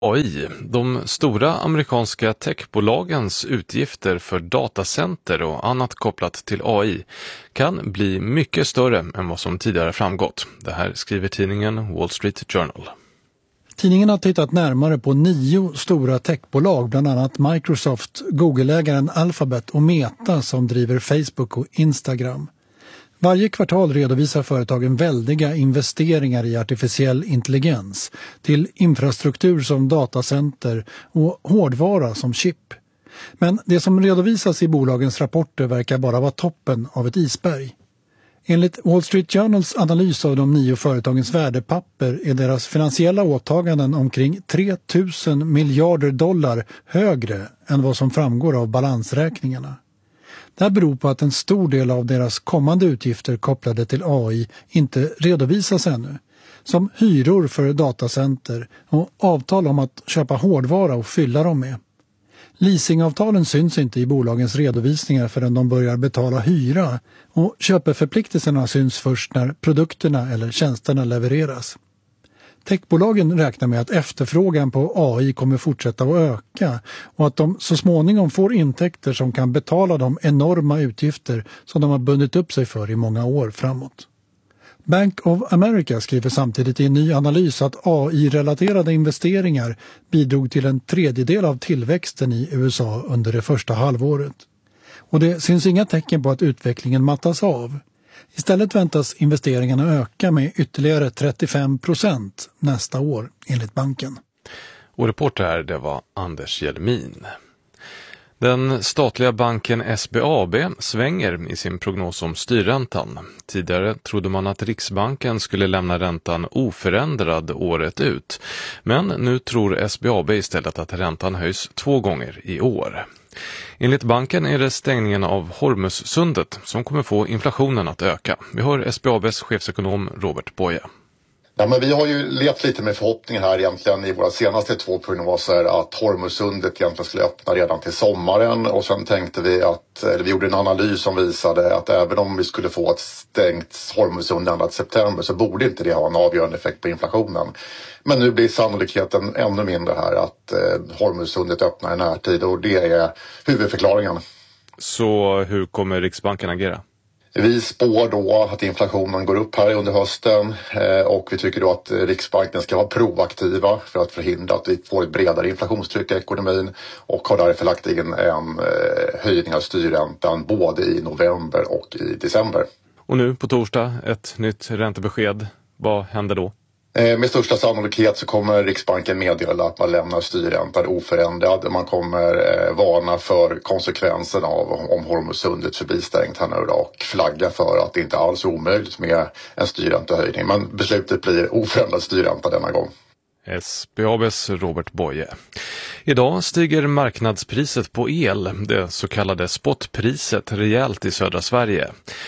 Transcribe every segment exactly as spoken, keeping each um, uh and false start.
A I. De stora amerikanska techbolagens utgifter för datacenter och annat kopplat till A I kan bli mycket större än vad som tidigare framgått. Det här skriver tidningen Wall Street Journal. Tidningen har tittat närmare på nio stora techbolag, bland annat Microsoft, Google-ägaren Alphabet och Meta som driver Facebook och Instagram. Varje kvartal redovisar företagen väldiga investeringar i artificiell intelligens till infrastruktur som datacenter och hårdvara som chip. Men det som redovisas i bolagens rapporter verkar bara vara toppen av ett isberg. Enligt Wall Street Journals analys av de nio företagens värdepapper är deras finansiella åtaganden omkring tre tusen miljarder dollar högre än vad som framgår av balansräkningarna. Det här beror på att en stor del av deras kommande utgifter kopplade till A I inte redovisas ännu, som hyror för datacenter och avtal om att köpa hårdvara och fylla dem med. Leasingavtalen syns inte i bolagens redovisningar förrän de börjar betala hyra, och köpeförpliktelserna syns först när produkterna eller tjänsterna levereras. Techbolagen räknar med att efterfrågan på A I kommer fortsätta att öka och att de så småningom får intäkter som kan betala de enorma utgifter som de har bundit upp sig för i många år framåt. Bank of America skriver samtidigt i en ny analys att A I-relaterade investeringar bidrog till en tredjedel av tillväxten i U S A under det första halvåret. Och det syns inga tecken på att utvecklingen mattas av. Istället väntas investeringarna öka med ytterligare trettiofem procent nästa år enligt banken. Och reporter här, det var Anders Hjelmin. Den statliga banken S B A B svänger i sin prognos om styrräntan. Tidigare trodde man att Riksbanken skulle lämna räntan oförändrad året ut. Men nu tror S B A B istället att räntan höjs två gånger i år. Enligt banken är det stängningen av Hormuzsundet som kommer få inflationen att öka. Vi hör S B A B:s chefsekonom Robert Boye. Ja, men vi har ju levt lite med förhoppningar här egentligen i våra senaste två prognoser att Hormuzsundet egentligen skulle öppna redan till sommaren, och sen tänkte vi att, eller vi gjorde en analys som visade att även om vi skulle få ett stängt Hormuzsund ända till september så borde inte det ha en avgörande effekt på inflationen. Men nu blir sannolikheten ännu mindre här att eh, Hormuzsundet öppnar i närtid, och det är huvudförklaringen. Så hur kommer Riksbanken agera? Vi spår då att inflationen går upp här under hösten, och vi tycker då att Riksbanken ska vara proaktiva för att förhindra att vi får ett bredare inflationstryck i ekonomin, och har därför lagt in en höjning av styrräntan både i november och i december. Och nu på torsdag ett nytt räntebesked. Vad händer då? Med största sannolikhet så kommer Riksbanken meddela att man lämnar styrräntan oförändrad. Man kommer eh, varna för konsekvenserna av om Hormuzsundet förblir stängt här nu då, och flagga för att det inte alls är omöjligt med en styrräntehöjning. Men beslutet blir oförändrad styrränta denna gång. S B A B:s Robert Boye. Idag stiger marknadspriset på el, det så kallade spotpriset, rejält i södra Sverige.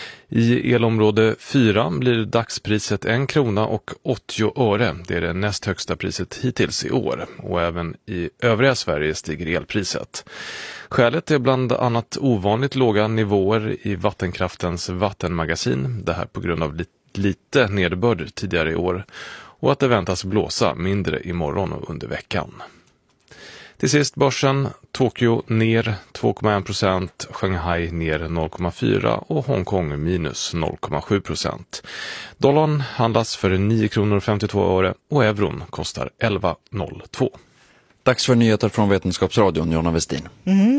I elområde fyra blir dagspriset en krona och åttio öre. Det är det näst högsta priset hittills i år. Och även i övriga Sverige stiger elpriset. Skälet är bland annat ovanligt låga nivåer i vattenkraftens vattenmagasin. Det här på grund av lite nederbörd tidigare i år. Och att det väntas blåsa mindre imorgon och under veckan. Till sist börsen, Tokyo ner två komma en procent, Shanghai ner noll komma fyra och Hongkong minus noll komma sju procent. Dollarn handlas för nio kronor och femtiotvå öre och euron kostar elva komma noll två. Dags för nyheter från Vetenskapsradion, Jonna Westin. Mm.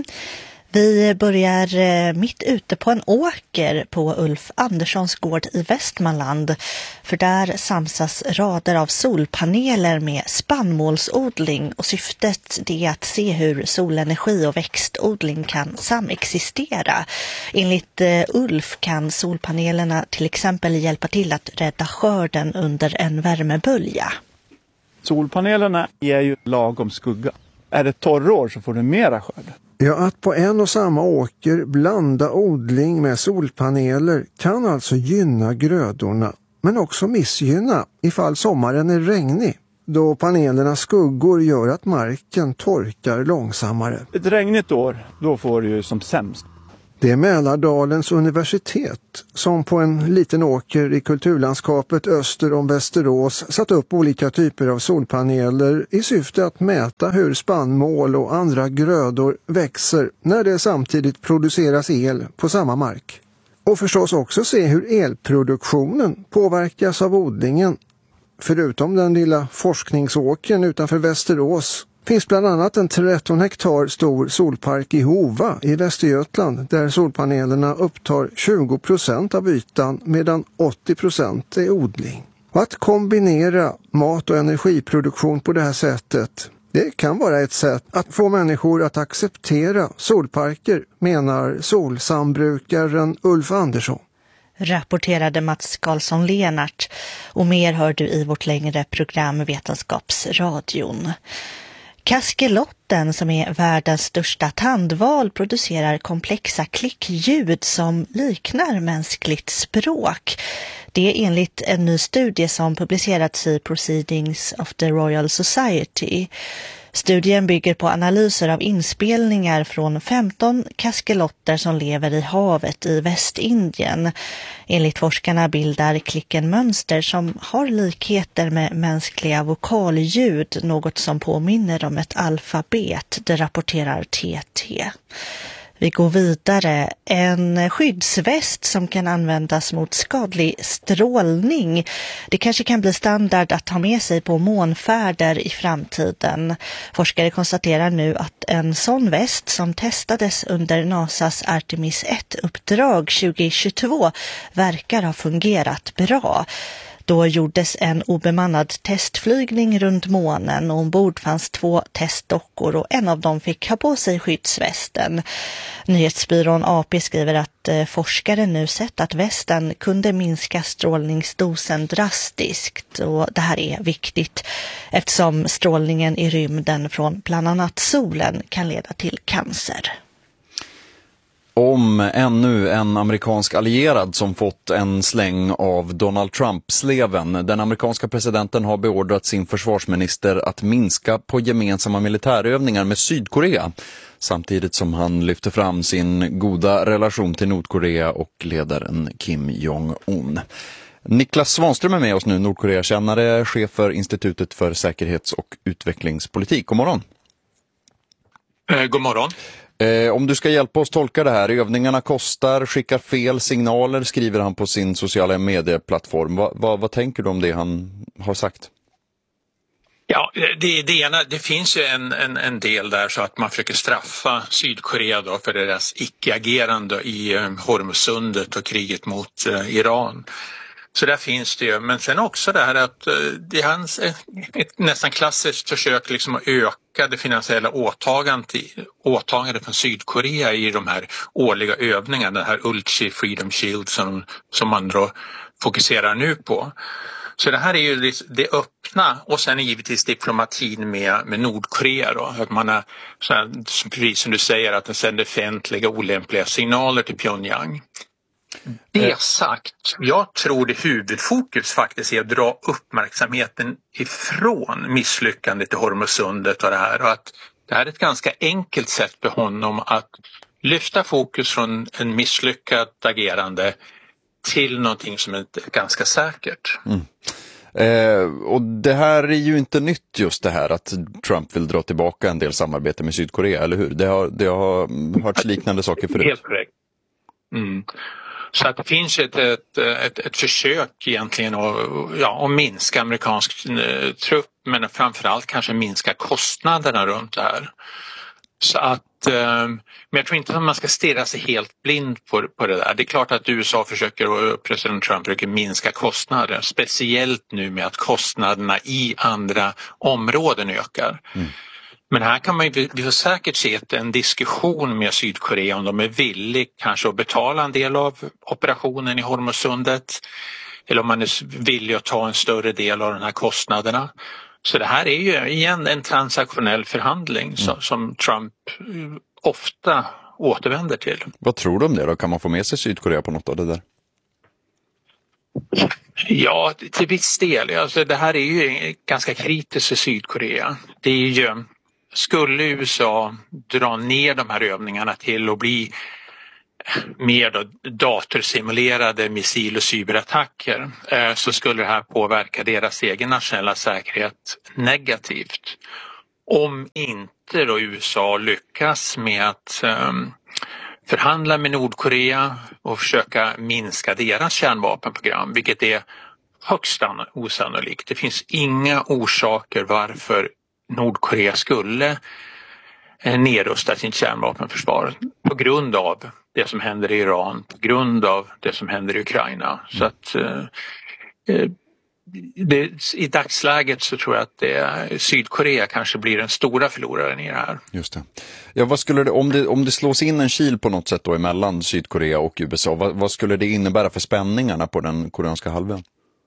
Vi börjar mitt ute på en åker på Ulf Anderssons gård i Västmanland. För där samsas rader av solpaneler med spannmålsodling, och syftet är att se hur solenergi och växtodling kan samexistera. Enligt Ulf kan solpanelerna till exempel hjälpa till att rädda skörden under en värmebölja. Solpanelerna ger ju lagom skugga. Är det torrår så får du mera skörd. Ja, att på en och samma åker blanda odling med solpaneler kan alltså gynna grödorna, men också missgynna ifall sommaren är regnig, då panelernas skuggor gör att marken torkar långsammare. Ett regnigt år, då får du ju som sämst. Det är Mälardalens universitet som på en liten åker i kulturlandskapet öster om Västerås satt upp olika typer av solpaneler i syfte att mäta hur spannmål och andra grödor växer när det samtidigt produceras el på samma mark. Och förstås också se hur elproduktionen påverkas av odlingen. Förutom den lilla forskningsåkern utanför Västerås finns bland annat en tretton hektar stor solpark i Hova i Västergötland där solpanelerna upptar tjugo procent av ytan medan åttio procent är odling. Och att kombinera mat- och energiproduktion på det här sättet, det kan vara ett sätt att få människor att acceptera solparker, menar solsambrukaren Ulf Andersson. Rapporterade Mats Karlsson-Lenart, och mer hör du i vårt längre program Vetenskapsradion. Kaskelotten, som är världens största tandval, producerar komplexa klickljud som liknar mänskligt språk. Det är enligt en ny studie som publicerats i Proceedings of the Royal Society. Studien bygger på analyser av inspelningar från femton kaskelotter som lever i havet i Västindien. Enligt forskarna bildar klicken mönster som har likheter med mänskliga vokalljud, något som påminner om ett alfabet, det rapporterar T T. Vi går vidare. En skyddsväst som kan användas mot skadlig strålning. Det kanske kan bli standard att ha med sig på månfärder i framtiden. Forskare konstaterar nu att en sån väst som testades under NASAs Artemis ett-uppdrag tjugohundratjugotvå verkar ha fungerat bra. Då gjordes en obemannad testflygning runt månen och ombord fanns två testdockor och en av dem fick ha på sig skyddsvästen. Nyhetsbyrån A P skriver att eh, forskare nu sett att västen kunde minska strålningsdosen drastiskt, och det här är viktigt eftersom strålningen i rymden från bland annat solen kan leda till cancer. Om ännu en amerikansk allierad som fått en släng av Donald Trump-sleven. Den amerikanska presidenten har beordrat sin försvarsminister att minska på gemensamma militärövningar med Sydkorea, samtidigt som han lyfter fram sin goda relation till Nordkorea och ledaren Kim Jong-un. Niklas Svanström är med oss nu, Nordkorea-kännare, chef för Institutet för säkerhets- och utvecklingspolitik. God morgon. Eh, god morgon. Eh, om du ska hjälpa oss tolka det här, övningarna kostar, skickar fel signaler, skriver han på sin sociala medieplattform. Va, va, vad tänker du om det han har sagt? Ja, det, det, ena, det finns ju en, en, en del där så att man försöker straffa Sydkorea då för deras icke-agerande i eh, Hormuzsundet och kriget mot eh, Iran. Så där finns det ju, men sen också det här att det är hans, ett nästan klassiskt försök liksom att öka det finansiella åtagandet, åtagandet från Sydkorea i de här årliga övningarna, det här Ulchi Freedom Shield som, som man då fokuserar nu på. Så det här är ju det öppna, och sen är givetvis diplomatin med, med Nordkorea då, att man har, så här, precis som du säger, att den sänder fientliga olämpliga signaler till Pyongyang. Det sagt, jag tror det huvudfokus faktiskt är att dra uppmärksamheten ifrån misslyckandet i Hormuzsundet och det här, och att det här är ett ganska enkelt sätt för honom att lyfta fokus från en misslyckat agerande till någonting som är ganska säkert. Mm. Eh, och det här är ju inte nytt, just det här att Trump vill dra tillbaka en del samarbete med Sydkorea, eller hur? Det har, det har hörts liknande saker förut. Helt korrekt. Mm. Så att det finns ett, ett, ett, ett försök egentligen att, ja, att minska amerikansk eh, trupp, men framförallt kanske minska kostnaderna runt det här. Så att, eh, men jag tror inte att man ska stirra sig helt blind på, på det där. Det är klart att U S A försöker, och president Trump försöker minska kostnader, speciellt nu med att kostnaderna i andra områden ökar. Mm. Men här kan man ju, vi får säkert se en diskussion med Sydkorea om de är villiga kanske att betala en del av operationen i Hormuzsundet, eller om man är villig att ta en större del av de här kostnaderna. Så det här är ju igen en transaktionell förhandling mm. som, som Trump ofta återvänder till. Vad tror du om det då? Kan man få med sig Sydkorea på något av det där? Ja, till viss del. Alltså, det här är ju ganska kritiskt för Sydkorea. Det är ju, skulle U S A dra ner de här övningarna till att bli mer då datorsimulerade missil- och cyberattacker eh, så skulle det här påverka deras egen nationella säkerhet negativt. Om inte då U S A lyckas med att eh, förhandla med Nordkorea och försöka minska deras kärnvapenprogram, vilket är högst osannolikt. Det finns inga orsaker varför Nordkorea skulle nedrusta sin kärnvapenförsvar på grund av det som händer i Iran, på grund av det som händer i Ukraina. Så att eh, det, i dagsläget så tror jag att det, Sydkorea kanske blir den stora förloraren i det här. Just det. Ja, vad skulle det, om det, om det slås in en kil på något sätt då emellan Sydkorea och U S A, vad, vad skulle det innebära för spänningarna på den koreanska halvön?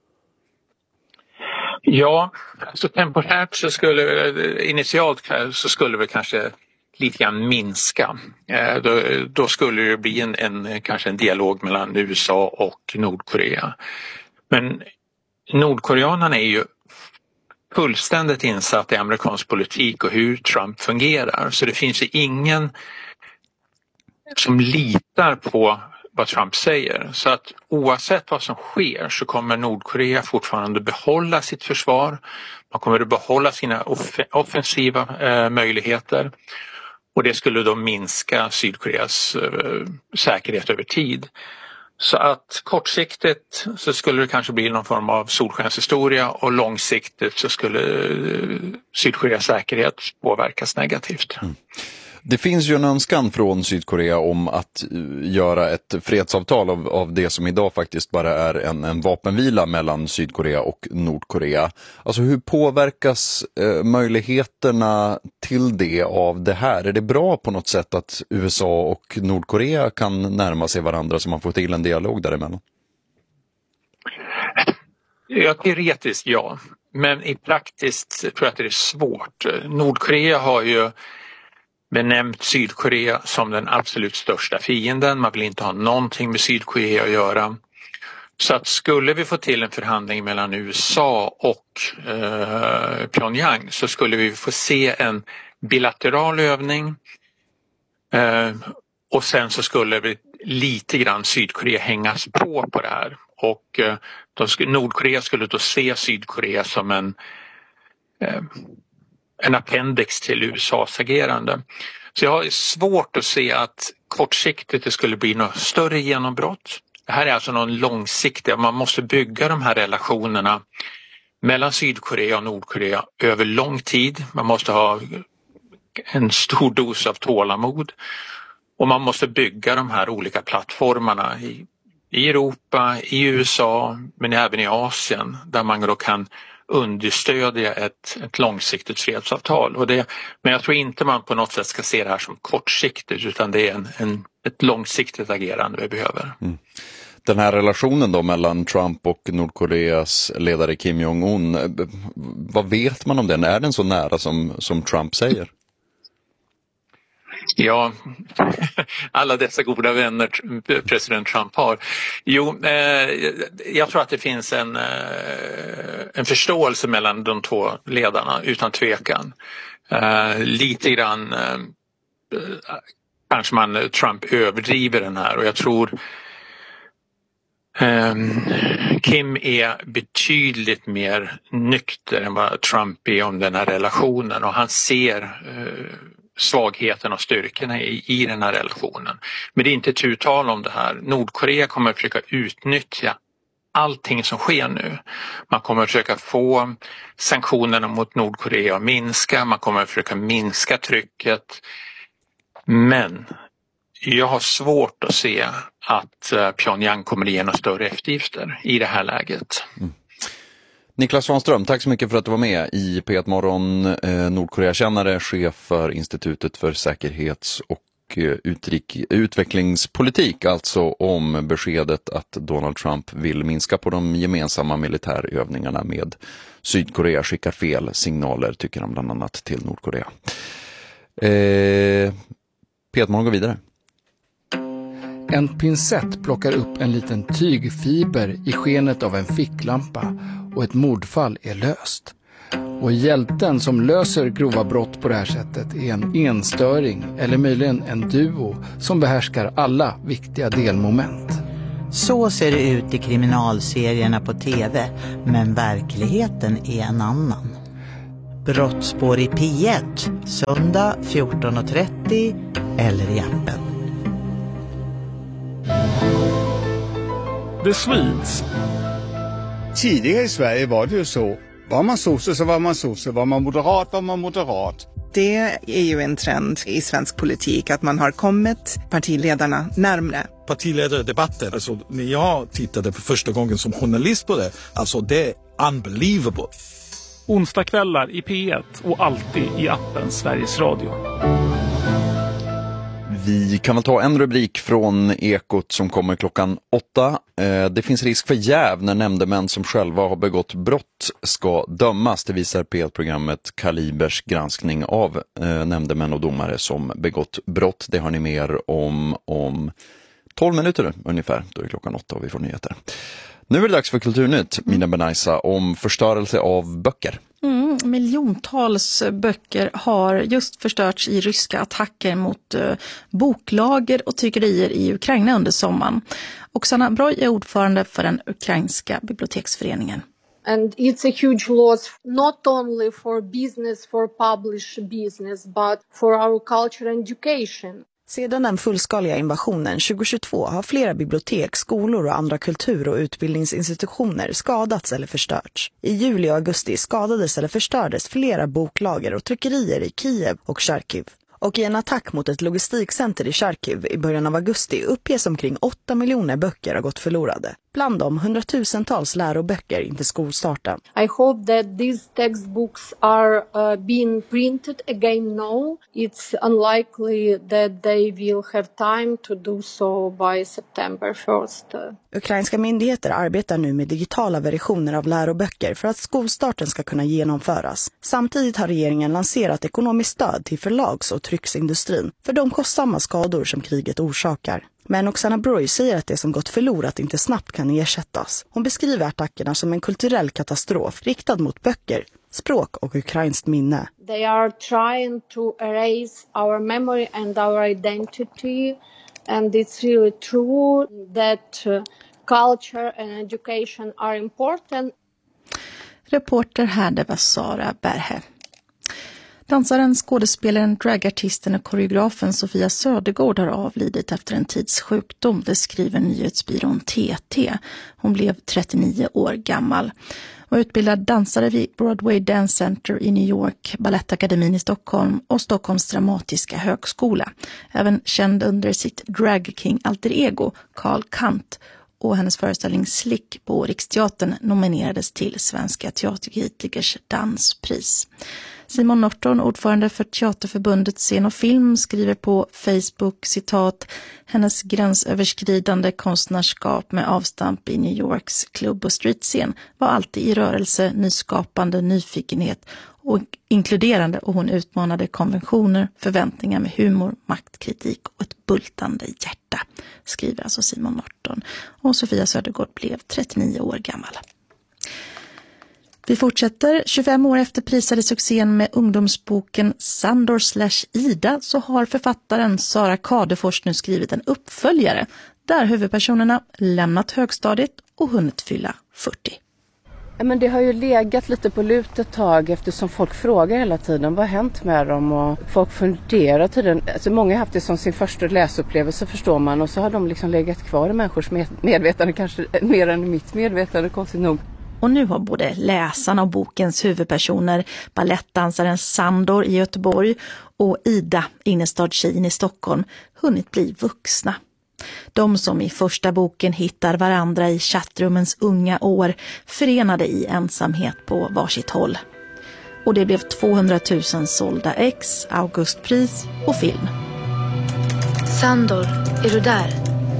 Ja, så temporärt så skulle initialt så skulle det kanske lite grann minska. Eh, då, då skulle det bli en, en kanske en dialog mellan U S A och Nordkorea. Men nordkoreanerna är ju fullständigt insatt i amerikansk politik och hur Trump fungerar. Så det finns ju ingen som litar på vad Trump säger. Så att oavsett vad som sker så kommer Nordkorea fortfarande behålla sitt försvar. Man kommer att behålla sina off- offensiva eh, möjligheter. Och det skulle då minska Sydkoreas eh, säkerhet över tid. Så att kortsiktigt så skulle det kanske bli någon form av solskenshistoria och långsiktigt så skulle eh, Sydkoreas säkerhet påverkas negativt. Mm. Det finns ju en önskan från Sydkorea om att göra ett fredsavtal av, av det som idag faktiskt bara är en, en vapenvila mellan Sydkorea och Nordkorea. Alltså hur påverkas eh, möjligheterna till det av det här? Är det bra på något sätt att U S A och Nordkorea kan närma sig varandra så man får till en dialog däremellan? Ja, teoretiskt ja. Men i praktiskt tror jag att det är svårt. Nordkorea har ju benämnt Sydkorea som den absolut största fienden. Man vill inte ha någonting med Sydkorea att göra. Så att skulle vi få till en förhandling mellan U S A och eh, Pyongyang så skulle vi få se en bilateral övning eh, och sen så skulle vi lite grann Sydkorea hängas på på det här. Och eh, då skulle, Nordkorea skulle då se Sydkorea som en eh, en appendix till U S A:s agerande. Så jag har svårt att se att kortsiktigt det skulle bli något större genombrott. Det här är alltså någon långsiktig, man måste bygga de här relationerna mellan Sydkorea och Nordkorea över lång tid. Man måste ha en stor dos av tålamod och man måste bygga de här olika plattformarna i, i Europa, i U S A men även i Asien där man då kan understödja ett, ett långsiktigt fredsavtal. Och det, men jag tror inte man på något sätt ska se det här som kortsiktigt utan det är en, en, ett långsiktigt agerande vi behöver. Mm. Den här relationen då mellan Trump och Nordkoreas ledare Kim Jong-un, vad vet man om den? Är den så nära som, som Trump säger? Ja, alla dessa goda vänner president Trump har. Jo, eh, jag tror att det finns en, eh, en förståelse mellan de två ledarna utan tvekan. Eh, lite grann eh, kanske man Trump överdriver den här och jag tror eh, Kim är betydligt mer nykter än vad Trump är om den här relationen och han ser eh, svagheten och styrkorna i, i den här relationen. Men det är inte ett uttal om det här. Nordkorea kommer att försöka utnyttja allting som sker nu. Man kommer att försöka få sanktionerna mot Nordkorea att minska. Man kommer att försöka minska trycket. Men jag har svårt att se att Pyongyang kommer att ge några större eftergifter i det här läget. Mm. Niklas Svanström, tack så mycket för att du var med i P ett Morgon, eh, Nordkorea-kännare, chef för Institutet för säkerhets- och eh, utrik- utvecklingspolitik, alltså om beskedet att Donald Trump vill minska på de gemensamma militärövningarna med Sydkorea, skickar fel signaler, tycker han bland annat till Nordkorea. Eh, P ett Morgon går vidare. En pincett plockar upp en liten tygfiber i skenet av en ficklampa och ett mordfall är löst. Och hjälten som löser grova brott på det här sättet är en enstöring eller möjligen en duo som behärskar alla viktiga delmoment. Så ser det ut i kriminalserierna på tv, men verkligheten är en annan. Brottspår i P ett, söndag fjorton och trettio eller i appen. The Swedes. Tidigare i Sverige var det ju så. Var man sosse så var man sosse, var man moderat var man moderat. Det är ju en trend i svensk politik att man har kommit partiledarna närmare. Partiledardebatten, alltså när jag tittade för första gången som journalist på det, alltså det är unbelievable. Onsdagskvällar i P ett och alltid i appen Sveriges Radio. Vi kan väl ta en rubrik från Ekot som kommer klockan åtta. Det finns risk för jäv när nämndemän som själva har begått brott ska dömas. Det visar P ett-programmet Kalibers granskning av nämndemän och domare som begått brott. Det har ni mer om om tolv minuter ungefär. Då är klockan åtta och vi får nyheter. Nu är det dags för Kulturnytt, Mina Benaisa, om förstörelse av böcker. Mm, miljontals böcker har just förstörts i ryska attacker mot uh, boklager och tryckerier i Ukraina under sommaren. Oksana Broj är ordförande för den ukrainska biblioteksföreningen. And it's a huge loss, not only for business, for publish business, but for our culture and education. Sedan den fullskaliga invasionen tjugohundratjugotvå har flera bibliotek, skolor och andra kultur- och utbildningsinstitutioner skadats eller förstörts. I juli och augusti skadades eller förstördes flera boklager och tryckerier i Kiev och Charkiv. Och i en attack mot ett logistikcenter i Charkiv i början av augusti uppges omkring åtta miljoner böcker har gått förlorade. Bland dem hundratusentals läroböcker inför skolstarten. I hope that these textbooks are uh, being printed again now. It's unlikely that they will have time to do so by September first. Ukrainska myndigheter arbetar nu med digitala versioner av läroböcker för att skolstarten ska kunna genomföras. Samtidigt har regeringen lanserat ekonomiskt stöd till förlags- och trycksindustrin för de kostsamma skador som kriget orsakar. Men Oksana Broj säger att det som gått förlorat inte snabbt kan ersättas. Hon beskriver attackerna som en kulturell katastrof riktad mot böcker, språk och ukrainskt minne. They are trying to erase our memory and our identity, and it's really true that uh, culture and education are important. Reporter här, det var Sara Berhe. Dansaren, skådespelaren, dragartisten och koreografen Sofia Södergård har avlidit efter en tids sjukdom, det skriver nyhetsbyrån T T. Hon blev trettionio år gammal. Och utbildad dansare vid Broadway Dance Center i New York, Balettakademin i Stockholm och Stockholms dramatiska högskola. Även känd under sitt drag king alter ego, Carl Kant, och hennes föreställning Slick på Riksteatern nominerades till Svenska teaterkritikers danspris. Simon Norton, ordförande för Teaterförbundet Scen och Film, skriver på Facebook, citat, hennes gränsöverskridande konstnärskap med avstamp i New Yorks klubb- och streetscen var alltid i rörelse, nyskapande, nyfikenhet och inkluderande, och hon utmanade konventioner, förväntningar med humor, maktkritik och ett bultande hjärta, skriver alltså Simon Norton. Och Sofia Södergård blev trettionio år gammal. Vi fortsätter. tjugofem år efter prisade succén med ungdomsboken Sandor slash Ida så har författaren Sara Kadefors nu skrivit en uppföljare där huvudpersonerna lämnat högstadiet och hunnit fylla fyrtio. Men det har ju legat lite på lut ett tag eftersom folk frågar hela tiden vad har hänt med dem, och folk funderar tiden. Alltså många har haft det som sin första läsupplevelse, förstår man, och så har de liksom legat kvar i människors medvetande, kanske mer än i mitt medvetande, konstigt nog. Och nu har både läsarna och bokens huvudpersoner, ballettdansaren Sandor i Göteborg och Ida, innerstadstjejen i Stockholm, hunnit bli vuxna. De som i första boken hittar varandra i chattrummens unga år förenade i ensamhet på varsitt håll. Och det blev tvåhundratusen sålda ex, Augustpris och film. Sandor, är du där?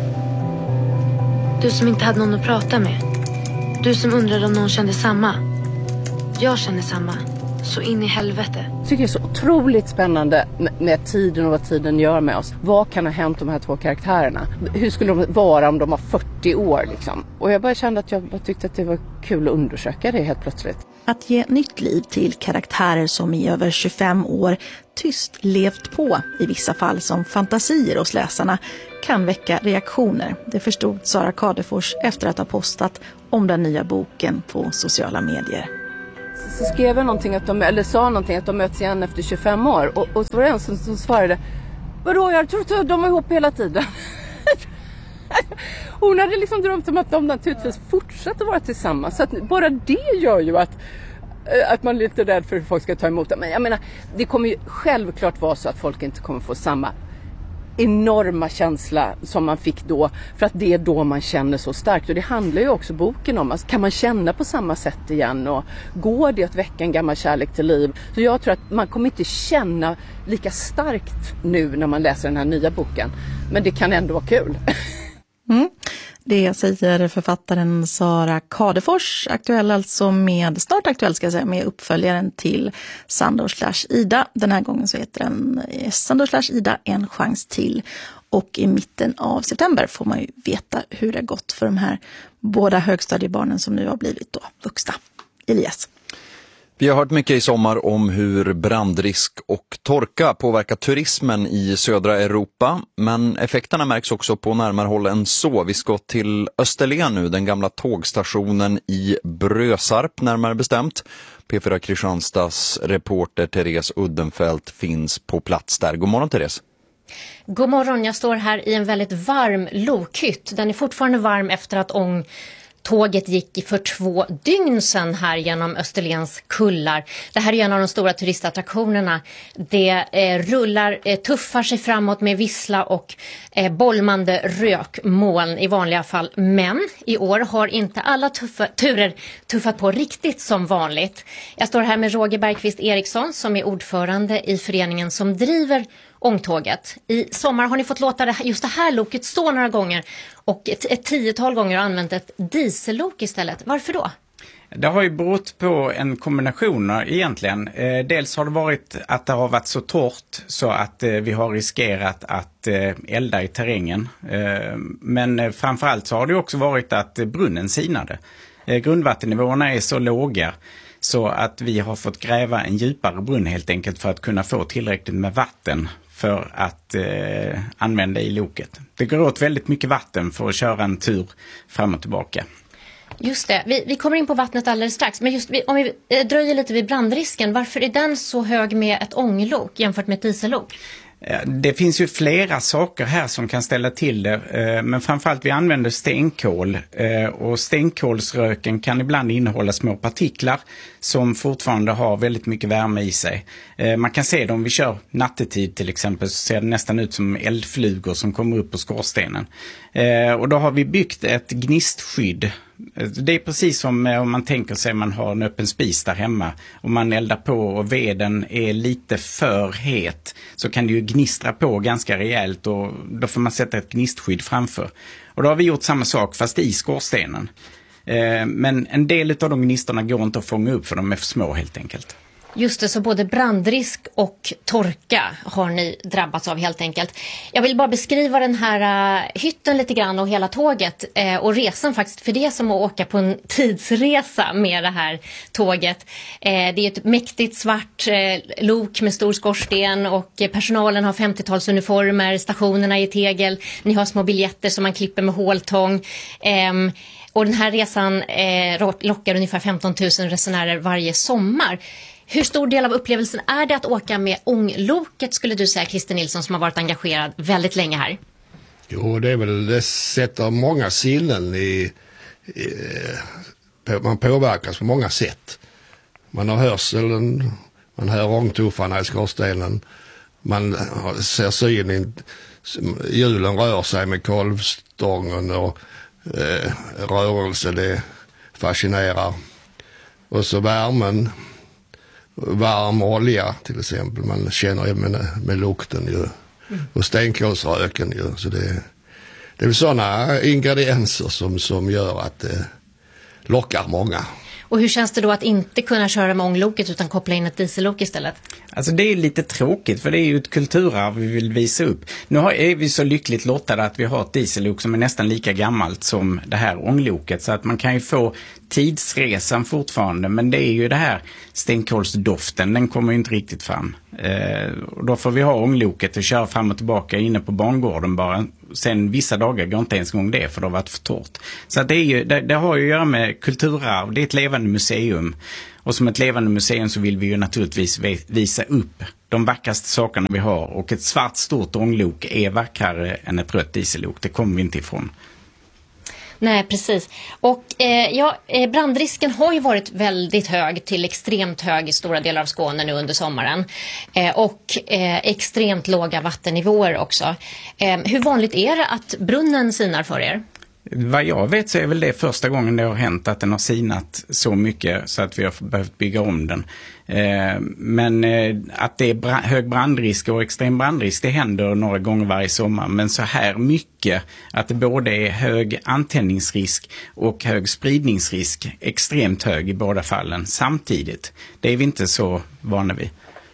Du som inte hade någon att prata med. Du som undrade om någon kände samma. Jag känner samma. så in i helvete. Jag tycker det är så otroligt spännande med, med tiden och vad tiden gör med oss. Vad kan ha hänt de här två karaktärerna? Hur skulle de vara om de var fyrtio år liksom? Och jag bara kände att jag bara tyckte att det var kul att undersöka det helt plötsligt. Att ge nytt liv till karaktärer som i över tjugofem år tyst levt på, i vissa fall som fantasier hos läsarna, kan väcka reaktioner. Det förstod Sara Kadefors efter att ha postat om den nya boken på sociala medier. Så skrev jag någonting att de, eller sa någonting att de möts igen efter tjugofem år. Och, och så var det en som, som svarade, vadå, jag tror att de var ihop hela tiden. Hon hade liksom drömt om att de naturligtvis fortsatte vara tillsammans. Så att bara det gör ju att, att man är lite rädd för hur folk ska ta emot det. Men jag menar, det kommer ju självklart vara så att folk inte kommer få samma enorma känsla som man fick då, för att det är då man känner så starkt. Och det handlar ju också boken om, alltså, kan man känna på samma sätt igen och går det att väcka en gammal kärlek till liv? Så jag tror att man kommer inte känna lika starkt nu när man läser den här nya boken, men det kan ändå vara kul. Mm. Det säger författaren Sara Kadefors, aktuell alltså med, snart aktuell ska jag säga, med uppföljaren till Sandor slash Ida. Den här gången så heter den Sandor slash Ida, en chans till. Och i mitten av september får man ju veta hur det gått för de här båda högstadiebarnen som nu har blivit då vuxna. Elias. Vi har hört mycket i sommar om hur brandrisk och torka påverkar turismen i södra Europa. Men effekterna märks också på närmare håll än så. Vi ska till Österlen nu, den gamla tågstationen i Brösarp närmare bestämt. P fyra Kristianstads reporter Therese Uddenfelt finns på plats där. God morgon Therese. God morgon, jag står här i en väldigt varm lokhytt. Den är fortfarande varm efter att ång tåget gick för två dygn sedan här genom Österlens kullar. Det här är en av de stora turistattraktionerna. Det eh, rullar, eh, tuffar sig framåt med vissla och eh, bolmande rökmoln i vanliga fall. Men i år har inte alla tuffa, turer tuffat på riktigt som vanligt. Jag står här med Roger Bergqvist Eriksson som är ordförande i föreningen som driver ångtåget. I sommar har ni fått låta det, just det här loket stå några gånger och ett, ett tiotal gånger har använt ett diesellok istället. Varför då? Det har ju berott på en kombination egentligen. Eh, dels har det varit att det har varit så torrt så att eh, vi har riskerat att eh, elda i terrängen. Eh, men eh, framförallt så har det också varit att eh, brunnen sinade. Eh, grundvattennivåerna är så låga så att vi har fått gräva en djupare brunn helt enkelt för att kunna få tillräckligt med vatten för att eh, använda i loket. Det går åt väldigt mycket vatten för att köra en tur fram och tillbaka. Just det, vi, vi kommer in på vattnet alldeles strax. Men just om vi eh, dröjer lite vid brandrisken, varför är den så hög med ett ånglok jämfört med ett diesellok? Det finns ju flera saker här som kan ställa till det, men framförallt vi använder stenkol och stenkolsröken kan ibland innehålla små partiklar som fortfarande har väldigt mycket värme i sig. Man kan se det om vi kör nattetid till exempel, så ser det nästan ut som eldflugor som kommer upp på skorstenen. Och då har vi byggt ett gnistskydd. Det är precis som om man tänker sig man har en öppen spis där hemma och man eldar på och veden är lite för het så kan det ju gnistra på ganska rejält och då får man sätta ett gnistskydd framför. Och då har vi gjort samma sak fast i skorstenen. Men en del av de gnistorna går inte att fånga upp för de är för små helt enkelt. Just det, så både brandrisk och torka har ni drabbats av helt enkelt. Jag vill bara beskriva den här uh, hytten lite grann och hela tåget uh, och resan faktiskt, för det är som att åka på en tidsresa med det här tåget. Uh, det är ett mäktigt svart uh, lok med stor skorsten och uh, personalen har femtiotalsuniformer, stationerna är i tegel, ni har små biljetter som man klipper med håltång. Um, och den här resan uh, lockar ungefär femton tusen resenärer varje sommar. Hur stor del av upplevelsen är det att åka med ångloket, skulle du säga, Christer Nilsson, som har varit engagerad väldigt länge här? Jo, det är väl, det sätter många sinnen i, i på, man påverkas på många sätt. Man har hörseln, man hör ångtuffarna i skorstenen, man ser synen, hjulen rör sig med kolvstången och eh, rörelse, det fascinerar. Och så värmen, varm olja till exempel, man känner ju med, med lukten ju, och stenkolsröken ju, så det, det är sådana ingredienser som, som gör att det lockar många. Och hur känns det då att inte kunna köra med ångloket utan koppla in ett diesellok istället? Alltså det är lite tråkigt, för det är ju ett kulturarv vi vill visa upp. Nu är vi så lyckligt lottade att vi har ett diesellok som är nästan lika gammalt som det här ångloket, så att man kan ju få tidsresan fortfarande, men det är ju det här stenkolsdoften, den kommer ju inte riktigt fram. Eh, och då får vi ha ångloket och köra fram och tillbaka inne på bangården bara. Sen vissa dagar går inte ens gång det, för det har varit för torrt. Så att det, är ju, det, det har ju att göra med kulturarv, det är ett levande museum. Och som ett levande museum så vill vi ju naturligtvis visa upp de vackraste sakerna vi har. Och ett svart stort ånglok är vackrare än ett rött diesellok, det kommer vi inte ifrån. Nej, precis. Och eh, ja, brandrisken har ju varit väldigt hög till extremt hög i stora delar av Skåne nu under sommaren. Eh, och eh, extremt låga vattennivåer också. Eh, hur vanligt är det att brunnen sinar för er? Vad jag vet så är väl det första gången det har hänt att den har sinat så mycket så att vi har behövt bygga om den. Eh, men eh, att det är bra- hög brandrisk och extrem brandrisk, det händer några gånger varje sommar. Men så här mycket att det både är hög antändningsrisk och hög spridningsrisk, extremt hög i båda fallen samtidigt. Det är vi inte så vana vid.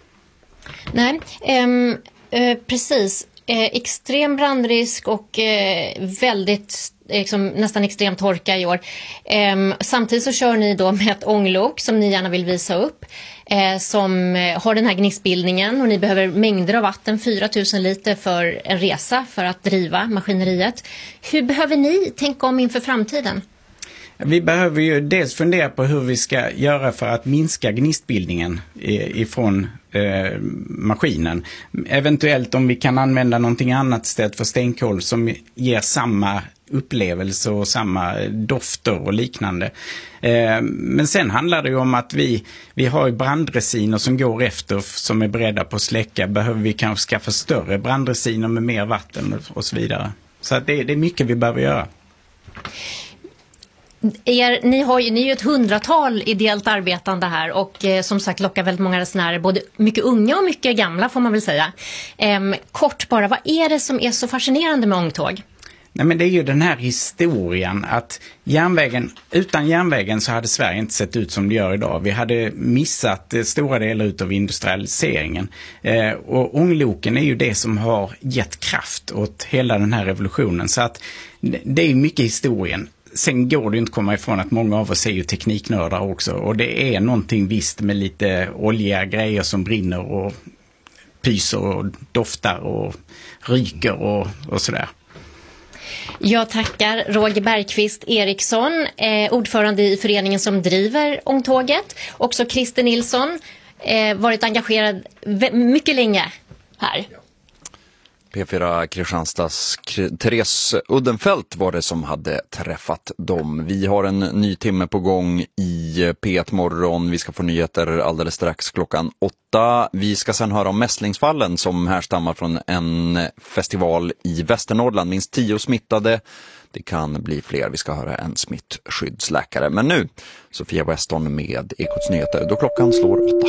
Nej, ehm, eh, precis. Eh, extrem brandrisk och eh, väldigt liksom, nästan extrem torka i år. Eh, samtidigt så kör ni då med ett ånglok som ni gärna vill visa upp, eh, som eh, har den här gnistbildningen, och ni behöver mängder av vatten, fyra tusen liter för en resa för att driva maskineriet. Hur behöver ni tänka om inför framtiden? Vi behöver ju dels fundera på hur vi ska göra för att minska gnistbildningen ifrån eh, maskinen. Eventuellt om vi kan använda någonting annat istället för stenkol som ger samma upplevelse och samma dofter och liknande. Eh, men sen handlar det ju om att vi, vi har ju brandresiner som går efter som är beredda på att släcka. Behöver vi kanske skaffa större brandresiner med mer vatten och så vidare. Så att det, det är mycket vi behöver göra. Er, ni, har ju, ni är ju ett hundratal ideellt arbetande här och eh, som sagt lockar väldigt många resenärer, både mycket unga och mycket gamla får man väl säga. Eh, kort bara, vad är det som är så fascinerande med ångtåg? Nej, men det är ju den här historien att järnvägen, utan järnvägen så hade Sverige inte sett ut som det gör idag. Vi hade missat eh, stora delar utav industrialiseringen. Eh, och ångloken är ju det som har gett kraft åt hela den här revolutionen. Så att det är mycket historien. Sen går det inte att komma ifrån att många av oss är ju tekniknördar också. Och det är någonting visst med lite oljiga grejer som brinner och pyser och doftar och ryker och, och sådär. Jag tackar Roger Bergqvist Eriksson, eh, ordförande i föreningen som driver ångtåget. Också Christer Nilsson, eh, varit engagerad v- mycket länge här. P fyra Kristianstads Therese Uddenfelt var det som hade träffat dem. Vi har en ny timme på gång i P ett morgon. Vi ska få nyheter alldeles strax klockan åtta. Vi ska sedan höra om mässlingsfallen som härstammar från en festival i Västernorrland. Minst tio smittade. Det kan bli fler. Vi ska höra en smittskyddsläkare. Men nu, Sofia Weston med Ekots nyheter. Då klockan slår åtta.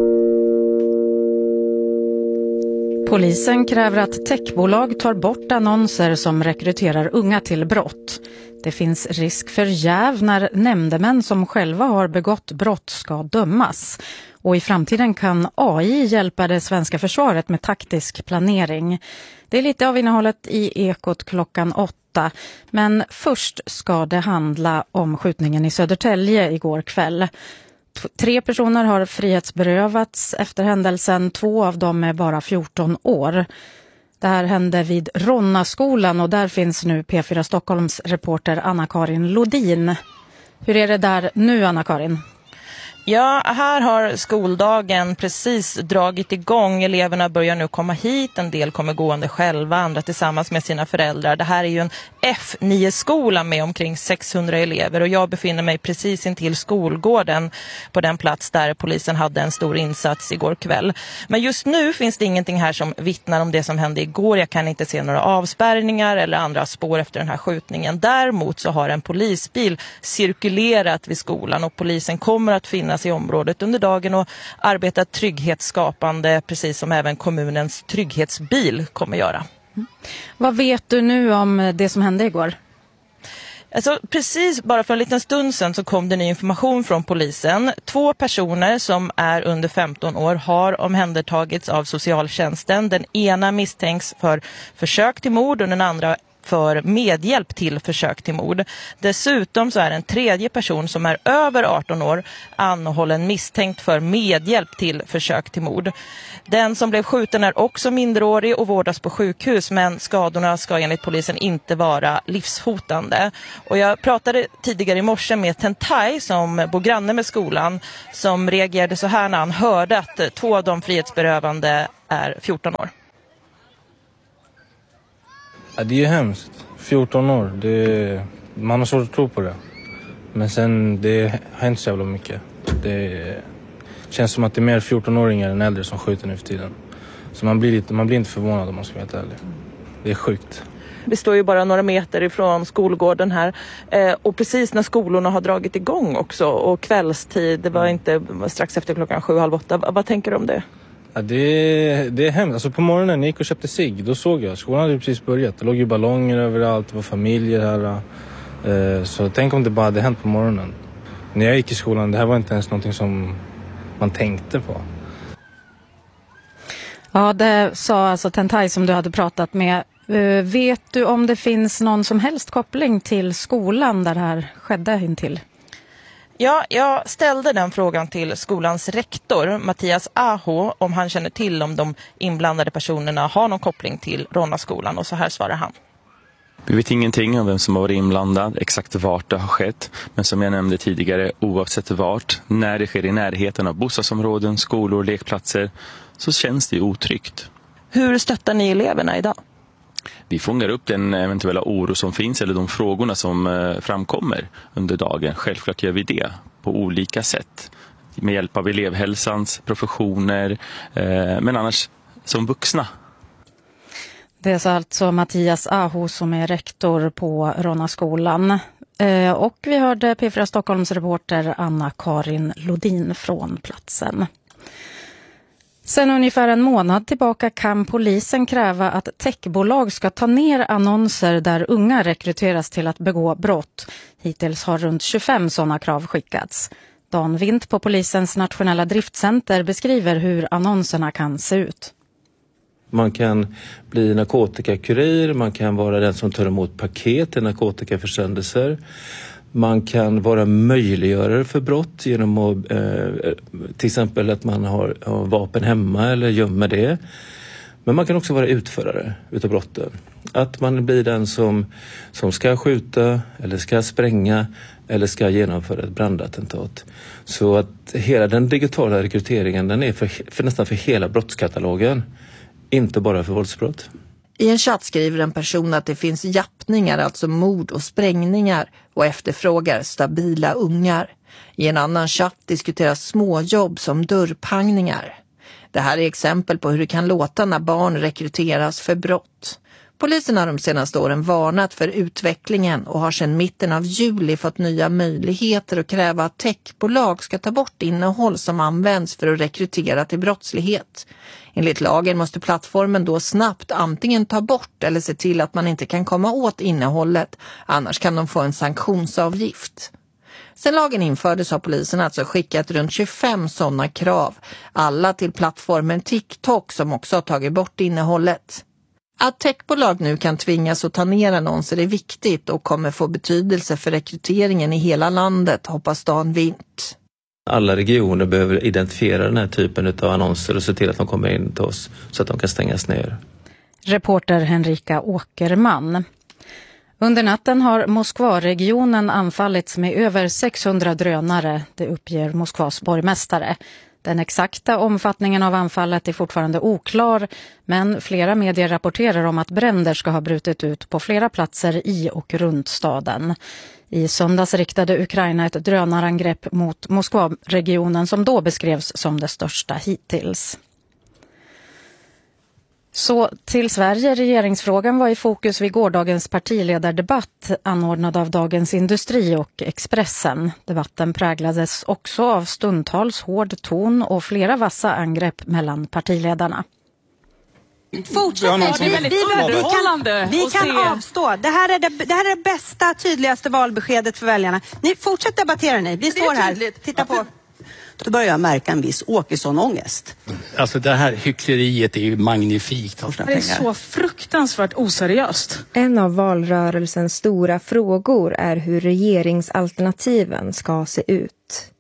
Polisen kräver att techbolag tar bort annonser som rekryterar unga till brott. Det finns risk för jäv när nämndemän som själva har begått brott ska dömas. Och i framtiden kan A I hjälpa det svenska försvaret med taktisk planering. Det är lite av innehållet i Ekot klockan åtta. Men först ska det handla om skjutningen i Södertälje igår kväll. Tre personer har frihetsberövats efter händelsen, två av dem är bara fjorton år. Det här hände vid Ronnaskolan och där finns nu P fyra Stockholms reporter Anna-Karin Lodin. Hur är det där nu, Anna-Karin? Ja, här har skoldagen precis dragit igång. Eleverna börjar nu komma hit. En del kommer gående själva, andra tillsammans med sina föräldrar. Det här är ju en F nio-skola med omkring sexhundra elever och jag befinner mig precis intill skolgården på den plats där polisen hade en stor insats igår kväll. Men just nu finns det ingenting här som vittnar om det som hände igår. Jag kan inte se några avspärrningar eller andra spår efter den här skjutningen. Däremot så har en polisbil cirkulerat vid skolan och polisen kommer att finnas i området under dagen och arbeta trygghetsskapande, precis som även kommunens trygghetsbil kommer göra. Mm. Vad vet du nu om det som hände igår? Alltså, precis bara för en liten stund sedan så kom det ny information från polisen. Två personer som är under femton år har omhändertagits av socialtjänsten. Den ena misstänks för försök till mord och den andra för medhjälp till försök till mord. Dessutom så är en tredje person som är över arton år anhållen misstänkt för medhjälp till försök till mord. Den som blev skjuten är också minderårig och vårdas på sjukhus, men skadorna ska enligt polisen inte vara livshotande. Och jag pratade tidigare i morse med Tentai som bor granne med skolan, som reagerade så här när han hörde att två av de frihetsberövande är fjorton år. Ja, det är ju hemskt. fjorton år. Det, man har svårt att tro på det. Men sen, det har inte så jävla mycket. Det känns som att det är mer fjorton-åringar än äldre som skjuter nu för tiden. Så man blir, lite, man blir inte förvånad om man ska vara helt ärlig. Det är sjukt. Vi står ju bara några meter ifrån skolgården här. Eh, och precis när skolorna har dragit igång också. Och kvällstid, det var inte strax efter klockan sju, halv åtta. Vad tänker du om det? Ja, det, det är hemskt. Alltså på morgonen när jag gick och köpte cigg, då såg jag. Skolan hade precis börjat. Det låg ju ballonger överallt, det var familjer här. Eh, så tänk om det bara hade hänt på morgonen. När jag gick i skolan, det här var inte ens någonting som man tänkte på. Ja, det sa alltså Tentai som du hade pratat med. Uh, vet du om det finns någon som helst koppling till skolan där det här skedde intill? Ja, jag ställde den frågan till skolans rektor, Mattias Aho, om han känner till om de inblandade personerna har någon koppling till Ronnaskolan, och så här svarar han. Vi vet ingenting om vem som har varit inblandad, exakt vart det har skett. Men som jag nämnde tidigare, oavsett vart, när det sker i närheten av bostadsområden, skolor, lekplatser, så känns det otryggt. Hur stöttar ni eleverna idag? Vi fångar upp den eventuella oro som finns eller de frågorna som framkommer under dagen. Självklart gör vi det på olika sätt. Med hjälp av elevhälsans, professioner, men annars som vuxna. Det är så alltså Mattias Aho som är rektor på Ronnaskolan. Eh, och vi hörde P fyra Stockholms reporter Anna-Karin Lodin från platsen. Sen ungefär en månad tillbaka kan polisen kräva att techbolag ska ta ner annonser där unga rekryteras till att begå brott. Hittills har runt tjugofem sådana krav skickats. Dan Vint på polisens nationella driftcenter beskriver hur annonserna kan se ut. Man kan bli narkotikakurir, man kan vara den som tar emot paket till narkotikaförsändelser. Man kan vara möjliggörare för brott genom att eh, till exempel att man har, har vapen hemma eller gömmer det. Men man kan också vara utförare utav brotten. Att man blir den som, som ska skjuta eller ska spränga eller ska genomföra ett brandattentat. Så att hela den digitala rekryteringen, den är för, för nästan för hela brottskatalogen. Inte bara för våldsbrott. I en chatt skriver en person att det finns jappningar, alltså mord och sprängningar, och efterfrågar stabila ungar. I en annan chatt diskuteras småjobb som dörrpangningar. Det här är exempel på hur det kan låta när barn rekryteras för brott. Polisen har de senaste åren varnat för utvecklingen och har sedan mitten av juli fått nya möjligheter att kräva att techbolag ska ta bort innehåll som används för att rekrytera till brottslighet. Enligt lagen måste plattformen då snabbt antingen ta bort eller se till att man inte kan komma åt innehållet, annars kan de få en sanktionsavgift. Sen lagen infördes har polisen alltså skickat runt tjugofem sådana krav, alla till plattformen TikTok som också har tagit bort innehållet. Att techbolag nu kan tvingas att ta ner annonser är viktigt och kommer få betydelse för rekryteringen i hela landet, hoppas Dan Vint. Alla regioner behöver identifiera den här typen av annonser och se till att de kommer in till oss så att de kan stängas ner. Reporter Henrika Åkerman. Under natten har Moskva-regionen anfallits med över sexhundra drönare, det uppger Moskvas borgmästare. Den exakta omfattningen av anfallet är fortfarande oklar, men flera medier rapporterar om att bränder ska ha brutit ut på flera platser i och runt staden. I söndags riktade Ukraina ett drönarangrepp mot Moskva-regionen som då beskrevs som det största hittills. Så till Sverige. Regeringsfrågan var i fokus vid gårdagens partiledardebatt anordnad av Dagens Industri och Expressen. Debatten präglades också av stundtals hård ton och flera vassa angrepp mellan partiledarna. Fortsätt. Vi, vi, vi, vi kan, vi kan avstå. Det här, är det, det här är det bästa, tydligaste valbeskedet för väljarna. Ni fortsätt debattera ni. Vi står här. Titta på. Då börjar jag märka en viss Åkesson-ångest. Alltså det här hyckleriet är ju magnifikt. Det är så fruktansvärt oseriöst. En av valrörelsens stora frågor är hur regeringsalternativen ska se ut.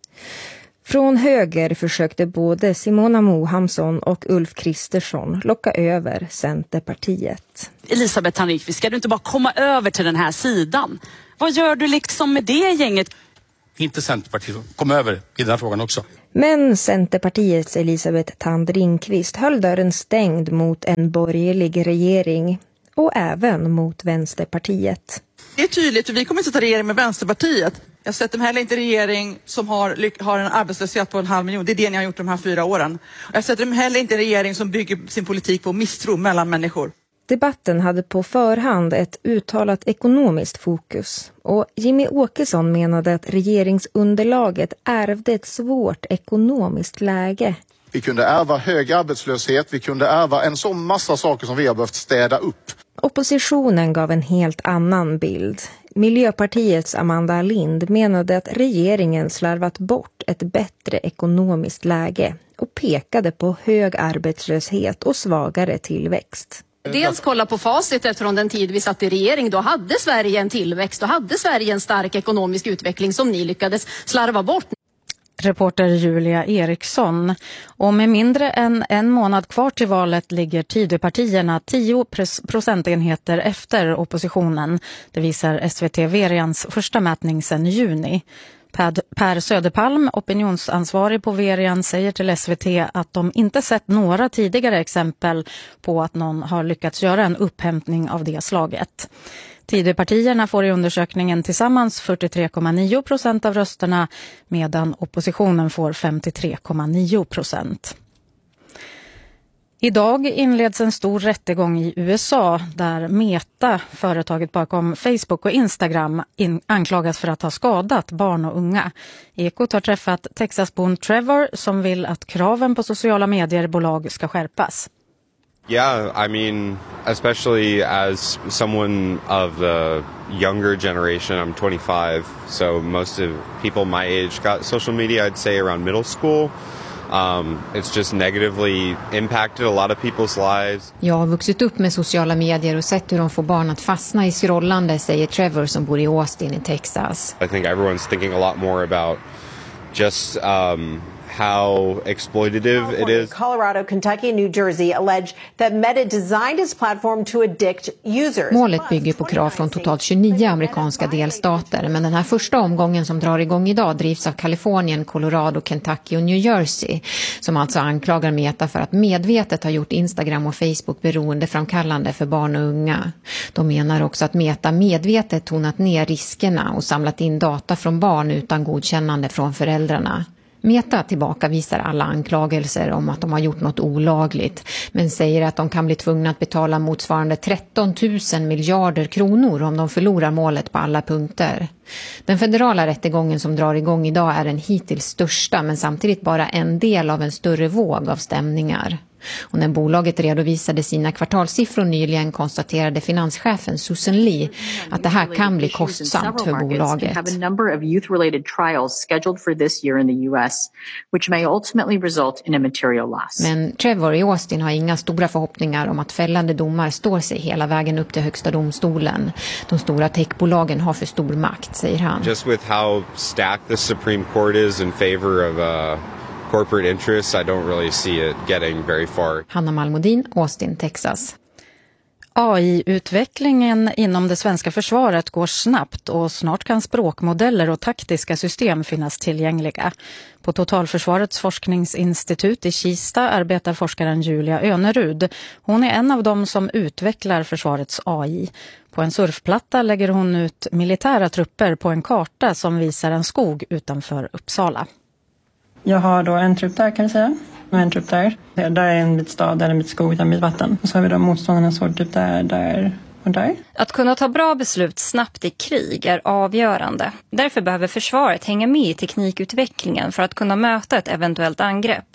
Från höger försökte både Simona Mohamsson och Ulf Kristersson locka över Centerpartiet. Elisabeth Tanrikvist, ska du inte bara komma över till den här sidan? Vad gör du liksom med det gänget? Inte Centerpartiet, kom över i den här frågan också. Men Centerpartiets Elisabeth Tandringqvist höll dörren stängd mot en borgerlig regering och även mot Vänsterpartiet. Det är tydligt, vi kommer inte ta regering med Vänsterpartiet. Jag sätter heller inte regering som har, har en arbetslöshet på en halv miljon. Det är det ni har gjort de här fyra åren. Jag sätter heller inte regering som bygger sin politik på misstro mellan människor. Debatten hade på förhand ett uttalat ekonomiskt fokus och Jimmy Åkesson menade att regeringsunderlaget ärvde ett svårt ekonomiskt läge. Vi kunde ärva hög arbetslöshet, vi kunde ärva en sån massa saker som vi har behövt städa upp. Oppositionen gav en helt annan bild. Miljöpartiets Amanda Lind menade att regeringen slarvat bort ett bättre ekonomiskt läge och pekade på hög arbetslöshet och svagare tillväxt. Dels kolla på facit eftersom den tid vi satt i regering, då hade Sverige en tillväxt, då hade Sverige en stark ekonomisk utveckling som ni lyckades slarva bort. Reporter Julia Eriksson. Och med mindre än en månad kvar till valet ligger Tidöpartierna tio procentenheter efter oppositionen. Det visar S V T Verians första mätning sedan juni. Per Söderpalm, opinionsansvarig på Verian, säger till S V T att de inte sett några tidigare exempel på att någon har lyckats göra en upphämtning av det slaget. Tidöpartierna får i undersökningen tillsammans fyrtiotre komma nio procent av rösterna medan oppositionen får femtiotre komma nio procent. Idag inleds en stor rättegång i U S A där Meta, företaget bakom Facebook och Instagram, in- anklagas för att ha skadat barn och unga. Ekot har träffat Texasbon Trevor som vill att kraven på sociala medier-bolag ska skärpas. Yeah, I mean, especially as someone of the younger generation, I'm twenty-five, so most of people my age got social media, I'd say around middle school. Um, it's just negatively impacted a lot of people's lives. Jag har vuxit upp med sociala medier och sett hur de får barn att fastna i scrollande, säger Trevor som bor i Austin i Texas. I think everyone's thinking a lot more about just um, how exploitative it is. Colorado, Kentucky, New Jersey allege that Meta designed its platform to addict users. Målet bygger på krav från totalt tjugonio amerikanska delstater, men den här första omgången som drar igång idag drivs av Kalifornien, Colorado, Kentucky och New Jersey, som alltså anklagar Meta för att medvetet ha gjort Instagram och Facebook beroendeframkallande för barn och unga. De menar också att Meta medvetet tonat ner riskerna och samlat in data från barn utan godkännande från föräldrarna. Meta tillbakavisar alla anklagelser om att de har gjort något olagligt, men säger att de kan bli tvungna att betala motsvarande tretton tusen miljarder kronor om de förlorar målet på alla punkter. Den federala rättegången som drar igång idag är den hittills största, men samtidigt bara en del av en större våg av stämningar. Och när bolaget redovisade sina kvartalssiffror nyligen konstaterade finanschefen Susan Lee att det här kan bli kostsamt för bolaget. Men Trevor i Austin har inga stora förhoppningar om att fällande domar står sig hela vägen upp till högsta domstolen. De stora techbolagen har för stor makt, säger han. Just with how stacked the Supreme Court is in favor of uh... corporate interests, I don't really see it getting very far. Hanna Malmodin, Austin, Texas. A I-utvecklingen inom det svenska försvaret går snabbt och snart kan språkmodeller och taktiska system finnas tillgängliga. På Totalförsvarets forskningsinstitut i Kista arbetar forskaren Julia Önerud. Hon är en av dem som utvecklar försvarets A I. På en surfplatta lägger hon ut militära trupper på en karta som visar en skog utanför Uppsala. Jag har då en trupp där kan vi säga, och en trupp där. Där är en bit stad, där är en bit skog, där är en bit vatten. Och så har vi då motståndarnas hård typ där, där och där. Att kunna ta bra beslut snabbt i krig är avgörande. Därför behöver försvaret hänga med i teknikutvecklingen för att kunna möta ett eventuellt angrepp.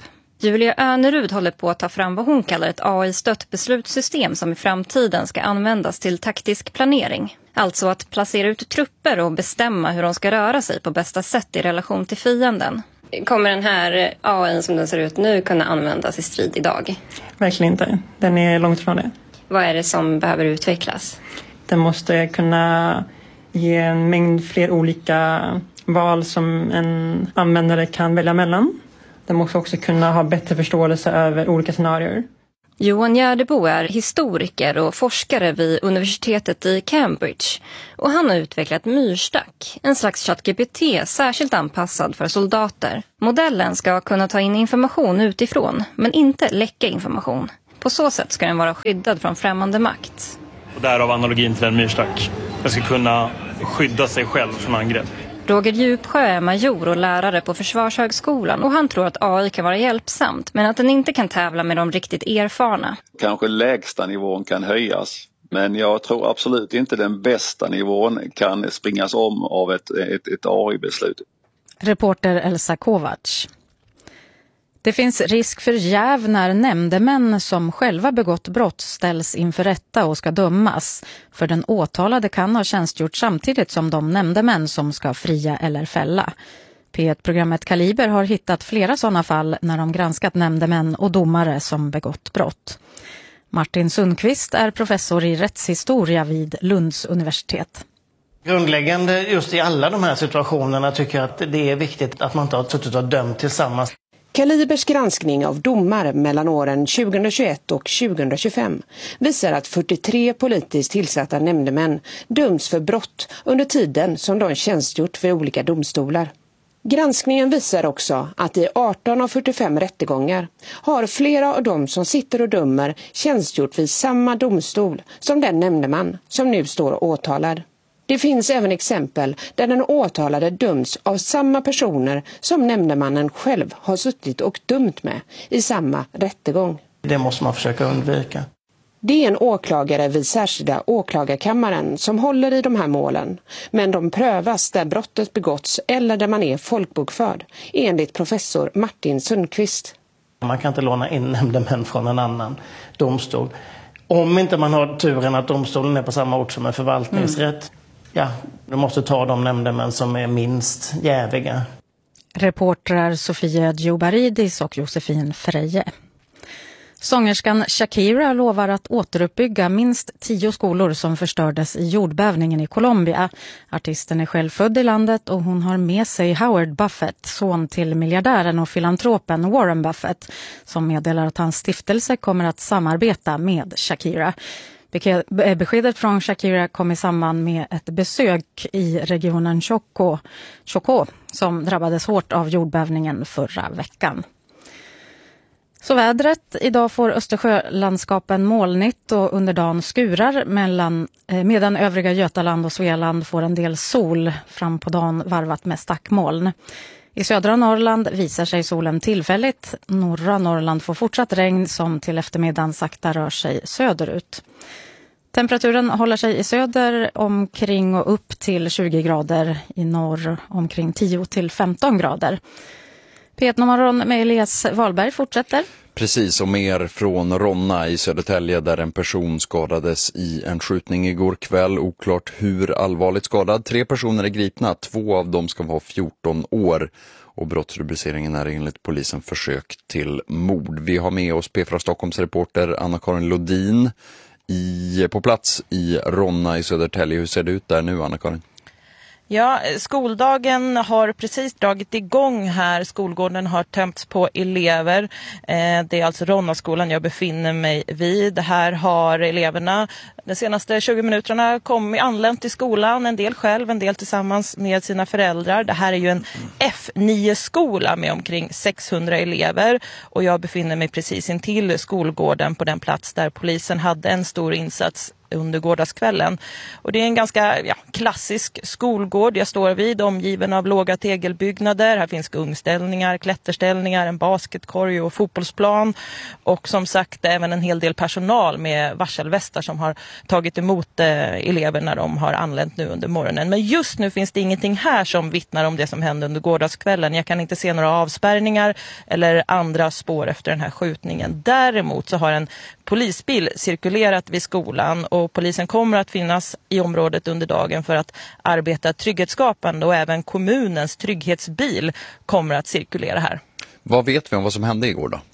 Julia Önerud håller på att ta fram vad hon kallar ett A I-stött beslutssystem som i framtiden ska användas till taktisk planering. Alltså att placera ut trupper och bestämma hur de ska röra sig på bästa sätt i relation till fienden. Kommer den här A I som den ser ut nu kunna användas i strid idag? Verkligen inte. Den är långt från det. Vad är det som behöver utvecklas? Den måste kunna ge en mängd fler olika val som en användare kan välja mellan. Den måste också kunna ha bättre förståelse över olika scenarier. Johan Gärdebo är historiker och forskare vid universitetet i Cambridge. Och han har utvecklat Myrstack, en slags ChatGPT särskilt anpassad för soldater. Modellen ska kunna ta in information utifrån, men inte läcka information. På så sätt ska den vara skyddad från främmande makt. Och därav analogin till en myrstack. Den ska kunna skydda sig själv från angrepp. Roger Djupsjö är major och lärare på Försvarshögskolan och han tror att A I kan vara hjälpsamt men att den inte kan tävla med de riktigt erfarna. Kanske lägsta nivån kan höjas, men jag tror absolut inte den bästa nivån kan springas om av ett, ett, ett A I-beslut. Reporter Elsa Kovacs. Det finns risk för jäv när nämndemän som själva begått brott ställs inför rätta och ska dömas. För den åtalade kan ha tjänstgjort samtidigt som de nämndemän som ska fria eller fälla. P ett-programmet Kaliber har hittat flera sådana fall när de granskat nämndemän och domare som begått brott. Martin Sundqvist är professor i rättshistoria vid Lunds universitet. Grundläggande just i alla de här situationerna tycker jag att det är viktigt att man inte har suttit och dömt tillsammans. Kalibers granskning av domar mellan åren tjugohundratjugoett och tjugohundratjugofem visar att fyrtiotre politiskt tillsatta nämndemän döms för brott under tiden som de tjänstgjort för olika domstolar. Granskningen visar också att i arton av fyrtiofem rättegångar har flera av dem som sitter och dömer tjänstgjort vid samma domstol som den nämndeman som nu står åtalad. Det finns även exempel där den åtalade döms av samma personer som nämndemannen själv har suttit och dömt med i samma rättegång. Det måste man försöka undvika. Det är en åklagare vid särskilda åklagarkammaren som håller i de här målen, men de prövas där brottet begåtts eller där man är folkbokförd, enligt professor Martin Sundqvist. Man kan inte låna in nämndemän från en annan domstol. Om inte man har turen att domstolen är på samma ort som en förvaltningsrätt. Mm. Ja, du måste ta de nämndemän som är minst jäviga. Reportrar Sofia Djobaridis och Josefin Freje. Sångerskan Shakira lovar att återuppbygga minst tio skolor som förstördes i jordbävningen i Colombia. Artisten är själv född i landet och hon har med sig Howard Buffett, son till miljardären och filantropen Warren Buffett, som meddelar att hans stiftelse kommer att samarbeta med Shakira. Beskedet från Shakira kom i samband med ett besök i regionen Chocó, Chocó som drabbades hårt av jordbävningen förra veckan. Så vädret. Idag får Östersjölandskapen molnigt och under dagen skurar mellan, medan övriga Götaland och Svealand får en del sol fram på dagen varvat med stackmoln. I södra Norrland visar sig solen tillfälligt. Norra Norrland får fortsatt regn som till eftermiddagen sakta rör sig söderut. Temperaturen håller sig i söder omkring och upp till tjugo grader, i norr omkring tio till femton grader. P ett-morgon med Elias Wahlberg fortsätter. Precis, och mer från Ronna i Södertälje där en person skadades i en skjutning igår kväll. Oklart hur allvarligt skadad. Tre personer är gripna, två av dem ska vara fjorton år. Och brottsrubriceringen är enligt polisen försök till mord. Vi har med oss P fyra Stockholms reporter Anna-Karin Lodin i, på plats i Ronna i Södertälje. Hur ser det ut där nu, Anna-Karin? Ja, skoldagen har precis dragit igång här. Skolgården har tömts på elever. Eh, det är alltså Ronnaskolan jag befinner mig vid. Här har eleverna de senaste tjugo minuterna kommit anlänt till skolan. En del själv, en del tillsammans med sina föräldrar. Det här är ju en F nio-skola med omkring sexhundra elever. Och jag befinner mig precis intill skolgården på den plats där polisen hade en stor insats under gårdagskvällen. Och det är en ganska ja, klassisk skolgård jag står vid, omgiven av låga tegelbyggnader. Här finns gungställningar, klätterställningar, en basketkorg och fotbollsplan. Och som sagt även en hel del personal med varselvästar som har tagit emot eh, elever när de har anlänt nu under morgonen. Men just nu finns det ingenting här som vittnar om det som hände under gårdagskvällen. Jag kan inte se några avspärrningar eller andra spår efter den här skjutningen. Däremot så har en polisbil cirkulerat vid skolan och polisen kommer att finnas i området under dagen för att arbeta trygghetsskapande och även kommunens trygghetsbil kommer att cirkulera här. Vad vet vi om vad som hände igår då?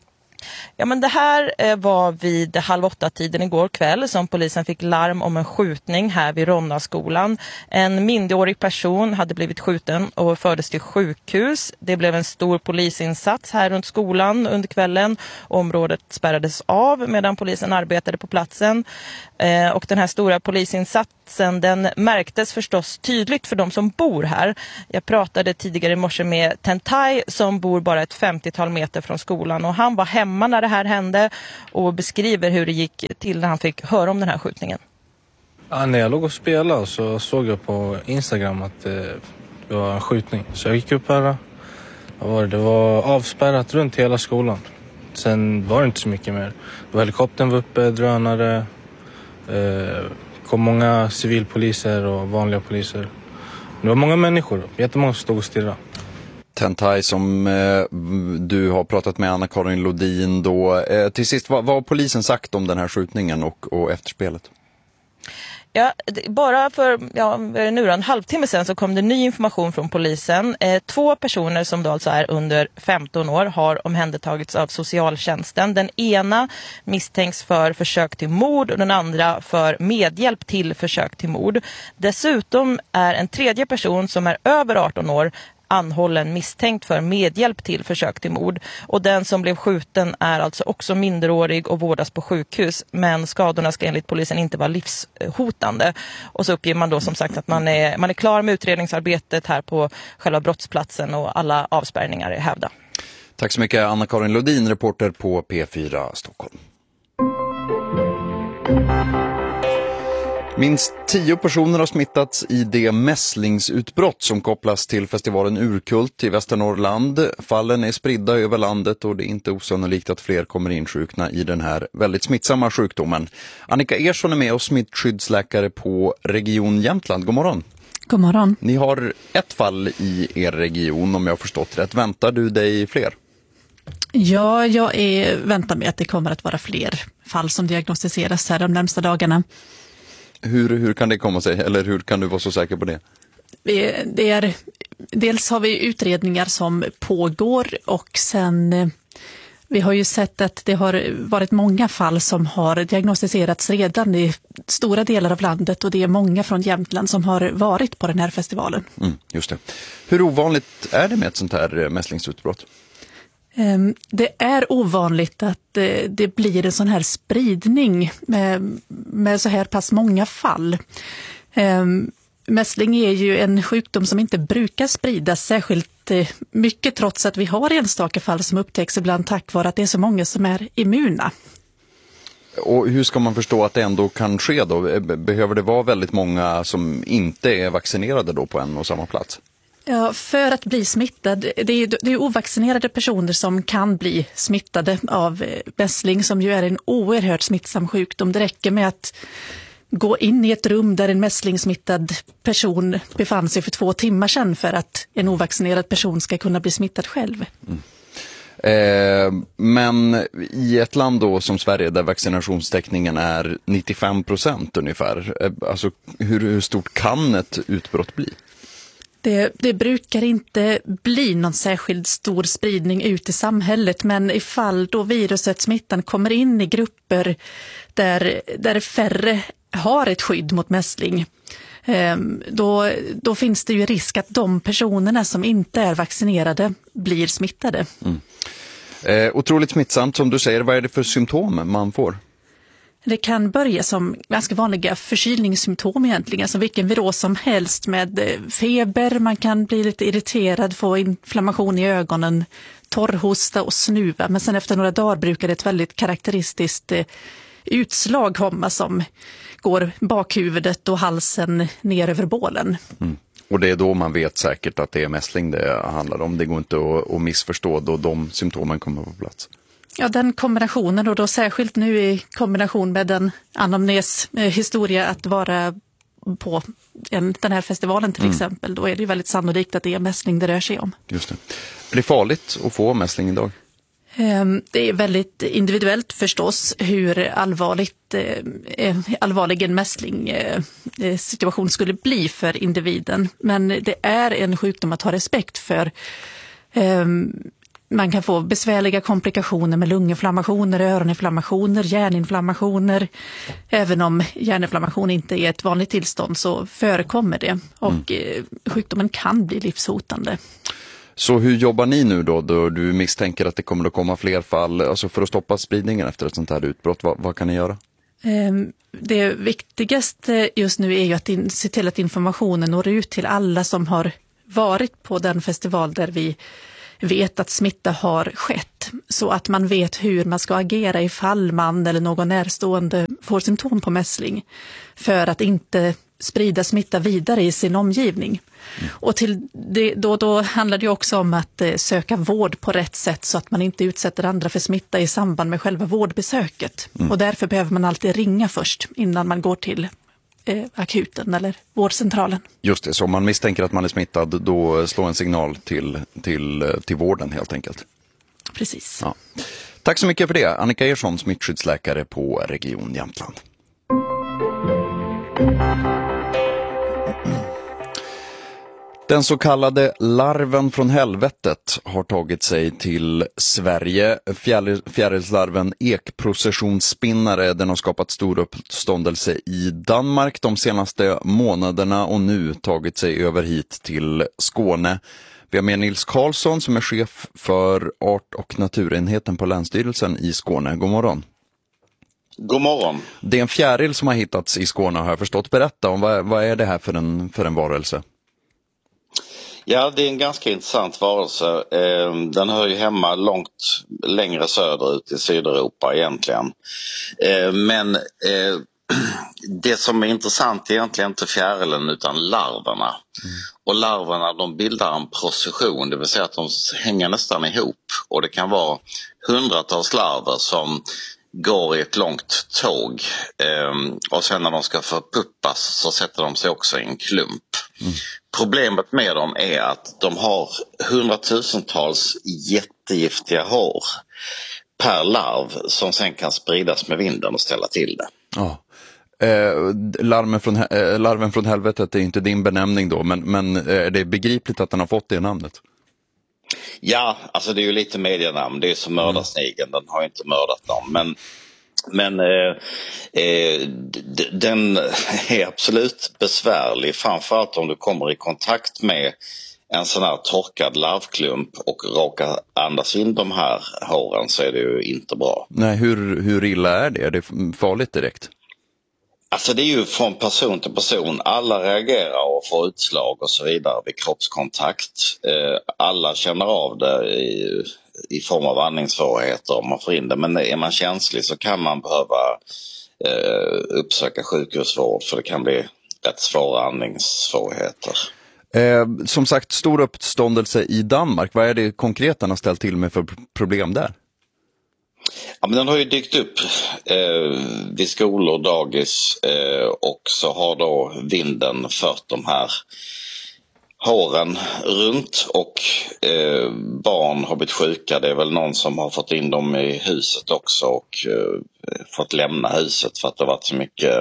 Ja, men det här var vid halv åtta tiden igår kväll som polisen fick larm om en skjutning här vid Ronnaskolan. En minderårig person hade blivit skjuten och fördes till sjukhus. Det blev en stor polisinsats här runt skolan under kvällen. Området spärrades av medan polisen arbetade på platsen. Eh, och den här stora polisinsatsen den märktes förstås tydligt för de som bor här. Jag pratade tidigare i morse med Tentai som bor bara ett femtiotal meter från skolan och han var hemma när det här hände och beskriver hur det gick till när han fick höra om den här skjutningen. Ja, när jag låg och spelade så såg jag på Instagram att eh, det var en skjutning. Så jag gick upp här. Var det? det var avspärrat runt hela skolan. Sen var det inte så mycket mer. Helikoptern var uppe, drönare. Eh, kom många civilpoliser och vanliga poliser. Det var många människor. Jättemånga som stod och stirrade. Tentai som eh, du har pratat med Anna-Karin Lodin då. Eh, till sist, vad, vad har polisen sagt om den här skjutningen och, och efterspelet? Ja, bara för ja, nu då, en halvtimme sedan så kom det ny information från polisen. Eh, två personer som då alltså är under femton år har omhändertagits av socialtjänsten. Den ena misstänks för försök till mord och den andra för medhjälp till försök till mord. Dessutom är en tredje person som är över arton år anhållen misstänkt för medhjälp till försök till mord. Och den som blev skjuten är alltså också minderårig och vårdas på sjukhus. Men skadorna ska enligt polisen inte vara livshotande. Och så uppger man då som sagt att man är, man är klar med utredningsarbetet här på själva brottsplatsen och alla avspärrningar är hävda. Tack så mycket Anna-Karin Lodin, reporter på P fyra Stockholm. Minst tio personer har smittats i det mässlingsutbrott som kopplas till festivalen Urkult i Västernorrland. Fallen är spridda över landet och det är inte osannolikt att fler kommer insjukna i den här väldigt smittsamma sjukdomen. Annika Ersson är med och smittskyddsläkare på Region Jämtland. God morgon. God morgon. Ni har ett fall i er region om jag har förstått rätt. Väntar du dig fler? Ja, jag är, väntar mig att det kommer att vara fler fall som diagnostiseras här de närmsta dagarna. Hur, hur kan det komma sig? Eller hur kan du vara så säker på det? Det är, dels har vi utredningar som pågår och sen vi har ju sett att det har varit många fall som har diagnostiserats redan i stora delar av landet och det är många från Jämtland som har varit på den här festivalen. Mm, just det. Hur ovanligt är det med ett sånt här mässlingsutbrott? Det är ovanligt att det blir en sån här spridning med, med så här pass många fall. Mässling är ju en sjukdom som inte brukar spridas särskilt mycket trots att vi har enstaka fall som upptäcks ibland tack vare att det är så många som är immuna. Och hur ska man förstå att det ändå kan ske då? Behöver det vara väldigt många som inte är vaccinerade då på en och samma plats? Ja, för att bli smittad, det är, det är ovaccinerade personer som kan bli smittade av mässling som ju är en oerhört smittsam sjukdom. Det räcker med att gå in i ett rum där en mässlingsmittad person befann sig för två timmar sedan för att en ovaccinerad person ska kunna bli smittad själv. Mm. Eh, men i ett land då som Sverige där vaccinationstäckningen är nittiofem procent ungefär, eh, alltså hur, hur stort kan ett utbrott bli? Det, det brukar inte bli någon särskild stor spridning ut i samhället, men ifall då viruset, smittan kommer in i grupper där, där färre har ett skydd mot mässling, då, då finns det ju risk att de personerna som inte är vaccinerade blir smittade. Mm. Eh, otroligt smittsamt som du säger, vad är det för symptom man får? Det kan börja som ganska vanliga förkylningssymptom egentligen, som vilken virus som helst med feber, man kan bli lite irriterad, få inflammation i ögonen, torrhosta och snuva. Men sen efter några dagar brukar det ett väldigt karaktäristiskt utslag komma som går bakhuvudet och halsen ner över bålen. Mm. Och det är då man vet säkert att det är mässling det handlar om. Det går inte att, att missförstå då de symptomen kommer på plats. Ja, den kombinationen, och då särskilt nu i kombination med den anamneshistoria att vara på en, den här festivalen till mm. exempel, då är det väldigt sannolikt att det är mässling det rör sig om. Just det. Är det farligt att få mässling idag? Det är väldigt individuellt förstås hur allvarligt, eh, allvarlig en mässling eh, situation skulle bli för individen. Men det är en sjukdom att ha respekt för. Eh, man kan få besvärliga komplikationer med lunginflammationer, öroninflammationer, hjärninflammationer. Även om hjärninflammation inte är ett vanligt tillstånd så förekommer det. Och mm. eh, sjukdomen kan bli livshotande. Så hur jobbar ni nu då, då du misstänker att det kommer att komma fler fall, alltså för att stoppa spridningen efter ett sånt här utbrott? Vad, vad kan ni göra? Det viktigaste just nu är ju att in, se till att informationen når ut till alla som har varit på den festival där vi vet att smitta har skett. Så att man vet hur man ska agera ifall man eller någon närstående får symptom på mässling. För att inte sprida smitta vidare i sin omgivning. Mm. Och till det, då, då handlar det också om att eh, söka vård på rätt sätt så att man inte utsätter andra för smitta i samband med själva vårdbesöket. Mm. Och därför behöver man alltid ringa först innan man går till eh, akuten eller vårdcentralen. Just det, så om man misstänker att man är smittad då slår en signal till, till, till vården helt enkelt. Precis. Ja. Tack så mycket för det. Annika Ersson, smittskyddsläkare på Region Jämtland. Den så kallade larven från helvetet har tagit sig till Sverige. Fjärilslarven ekprocessionsspinnare, den har skapat stor uppståndelse i Danmark de senaste månaderna och nu tagit sig över hit till Skåne. Vi har med Nils Karlsson som är chef för art- och naturenheten på Länsstyrelsen i Skåne. God morgon. God morgon. Det är en fjäril som har hittats i Skåne har jag förstått. Berätta om vad, vad är det här för en, för en varelse? Ja, det är en ganska intressant varelse. Den hör ju hemma långt längre söderut i Sydeuropa egentligen. Men det som är intressant är egentligen inte fjärilen utan larverna. Mm. Och larverna de bildar en procession, det vill säga att de hänger nästan ihop. Och det kan vara hundratals larver som går i ett långt tåg eh, och sen när de ska förpuppas så sätter de sig också i en klump. Mm. Problemet med dem är att de har hundratusentals jättegiftiga hår per larv som sen kan spridas med vinden och ställa till det. Ja. Eh, larven, från, eh, larven från helvetet är inte din benämning då, men, men är det begripligt att den har fått det namnet? Ja, alltså det är ju lite medienamn. Det är som mördarsnigeln, den har ju inte mördat dem. Men, men eh, eh, d- den är absolut besvärlig. Framförallt om du kommer i kontakt med en sån här torkad larvklump och råkar andas in de här håren så är det ju inte bra. Nej, hur, hur illa är det? Är det farligt direkt? Alltså det är ju från person till person. Alla reagerar och får utslag och så vidare vid kroppskontakt. Alla känner av det i, i form av andningssvårigheter om man får in det. Men är man känslig så kan man behöva eh, uppsöka sjukhusvård för det kan bli rätt svåra andningssvårigheter. Eh, som sagt, stor uppståndelse i Danmark. Vad är det konkret den har ställt till med för problem där? Ja, men den har ju dykt upp eh, vid skolor, dagis eh, och så har då vinden fört de här håren runt och eh, barn har blivit sjuka. Det är väl någon som har fått in dem i huset också och eh, fått lämna huset för att det har varit så mycket.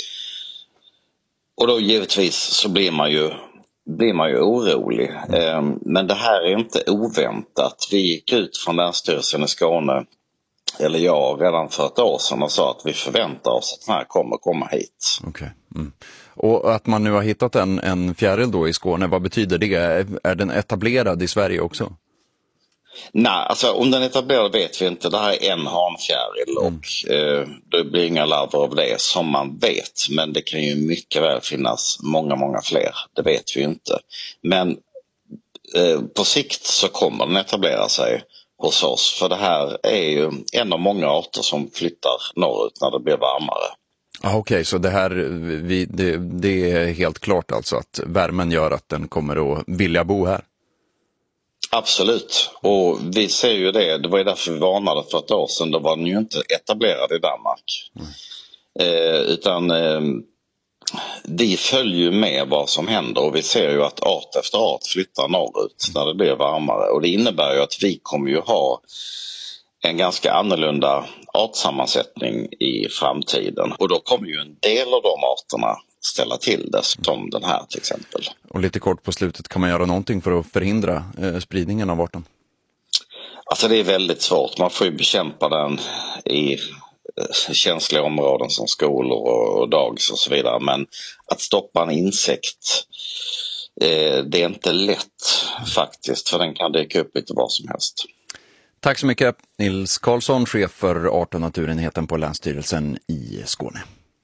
Och då givetvis så blir man ju, blir man ju orolig. Eh, men det här är inte oväntat. Vi gick ut från Länsstyrelsen i Skåne, eller jag, redan för ett år sedan och sa att vi förväntar oss att den här kommer komma hit. Okay. Mm. Och att man nu har hittat en, en fjäril då i Skåne, vad betyder det? Är, är den etablerad i Sverige också? Nej, alltså om den är etablerad vet vi inte. Det här är en hanfjäril mm. och eh, det blir inga larver av det som man vet. Men det kan ju mycket väl finnas många, många fler. Det vet vi inte. Men eh, på sikt så kommer den etablera sig. hos oss. För det här är ju en av många arter som flyttar norrut när det blir varmare. Ah, Okej, okay, så det här vi, det, det är helt klart alltså att värmen gör att den kommer att vilja bo här? Absolut, och vi ser ju det. Det var ju därför vi varnade för ett år sedan. Då var den ju inte etablerad i Danmark. Mm. Eh, utan eh, vi följer ju med vad som händer och vi ser ju att art efter art flyttar norrut när det blir varmare. Och det innebär ju att vi kommer ju ha en ganska annorlunda artsammansättning i framtiden. Och då kommer ju en del av de arterna ställa till det, som den här till exempel. Och lite kort på slutet, kan man göra någonting för att förhindra eh, spridningen av arten? Alltså det är väldigt svårt. Man får ju bekämpa den i känsliga områden som skolor och dagis och så vidare. Men att stoppa en insekt, eh, det är inte lätt faktiskt. För den kan dyka upp lite vad som helst. Tack så mycket. Nils Karlsson, chef för art- och naturenheten på Länsstyrelsen i Skåne.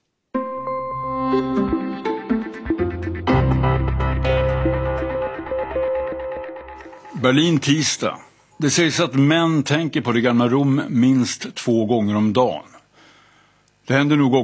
Berlin tisdag. Det sägs att män tänker på det gamla Rom minst två gånger om dagen. Det händer nog